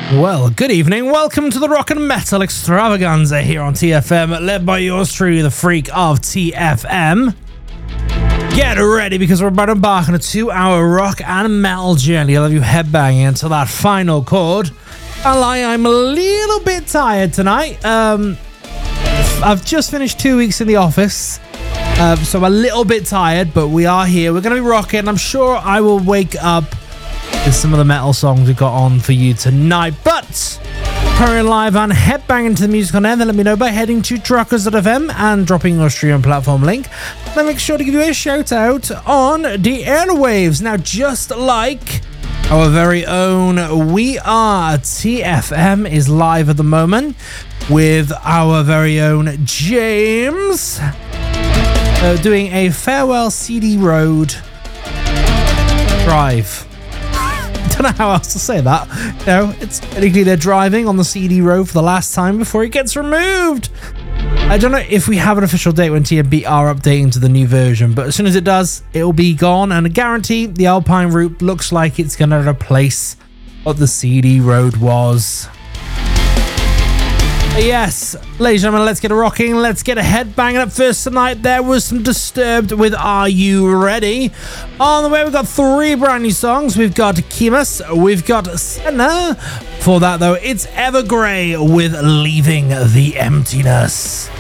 Well, good evening. Welcome to the Rock and Metal Extravaganza here on TFM, led by yours truly, the freak of TFM. Get ready because we're about to embark on a 2-hour rock and metal journey. I'll have you headbanging until that final chord. I'm a little bit tired tonight. I've just finished 2 weeks in the office, so I'm a little bit tired, but we are here. We're going to be rocking. I'm sure I will wake up with some of the metal songs we've got on for you tonight. But currently live and headbanging to the music on air, then let me know by heading to truckers.fm and dropping your stream platform link. Then make sure to give you a shout out on the airwaves. Now, just like our very own We Are TFM is live at the moment with our very own James doing a farewell CD Road drive. Don't know how else to say that. It's technically they're driving on the CD road for the last time before it gets removed. I don't know if we have an official date when TMB are updating to the new version, but as soon as it does, it'll be gone, and I guarantee the Alpine route looks like it's going to replace what the CD road was. Yes, ladies and gentlemen, let's get a rocking. Let's get a headbanging. Up first tonight, there was some Disturbed with Are You Ready? On the way, we've got 3 brand new songs. We've got Kimas, we've got Senna. For that, though, it's Evergrey with Leaving the Emptiness.